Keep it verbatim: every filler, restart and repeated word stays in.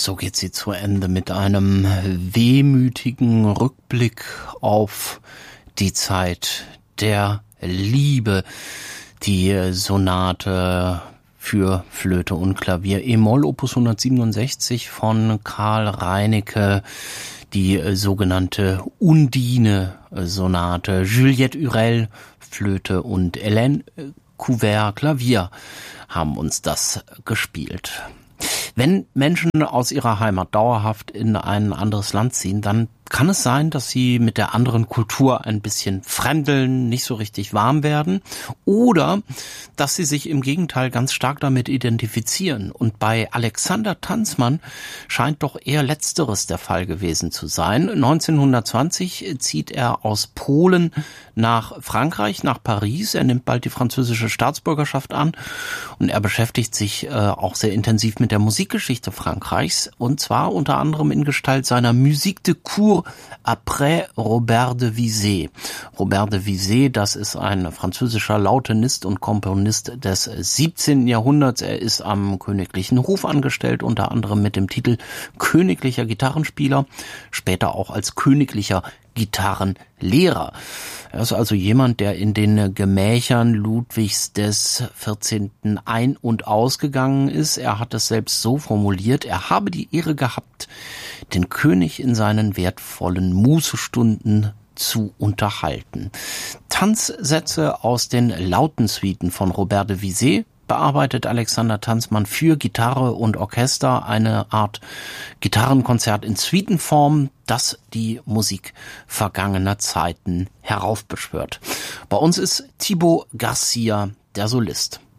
So geht sie zu Ende mit einem wehmütigen Rückblick auf die Zeit der Liebe. Die Sonate für Flöte und Klavier E-Moll Opus hundertsiebenundsechzig von Karl Reinecke, die sogenannte Undine-Sonate. Juliette Hurel, Flöte, und Hélène Couvert, Klavier, haben uns das gespielt. Wenn Menschen aus ihrer Heimat dauerhaft in ein anderes Land ziehen, dann kann es sein, dass sie mit der anderen Kultur ein bisschen fremdeln, nicht so richtig warm werden, oder dass sie sich im Gegenteil ganz stark damit identifizieren. Und bei Alexander Tanzmann scheint doch eher Letzteres der Fall gewesen zu sein. neunzehnhundertzwanzig zieht er aus Polen nach Frankreich, nach Paris. Er nimmt bald die französische Staatsbürgerschaft an und er beschäftigt sich äh, auch sehr intensiv mit der Musikgeschichte Frankreichs, und zwar unter anderem in Gestalt seiner Musique de Cour après Robert de Visé. Robert de Visé, das ist ein französischer Lautenist und Komponist des siebzehnten Jahrhunderts. Er ist am Königlichen Hof angestellt, unter anderem mit dem Titel Königlicher Gitarrenspieler, später auch als Königlicher Gitarrenlehrer. Er ist also jemand, der in den Gemächern Ludwigs des vierzehnten ein- und ausgegangen ist. Er hat es selbst so formuliert: Er habe die Ehre gehabt, den König in seinen wertvollen Mußestunden zu unterhalten. Tanzsätze aus den Lautensuiten von Robert de Visé bearbeitet Alexander Tanzmann für Gitarre und Orchester, eine Art Gitarrenkonzert in Suitenform, das die Musik vergangener Zeiten heraufbeschwört. Bei uns ist Thibaut Garcia der Solist.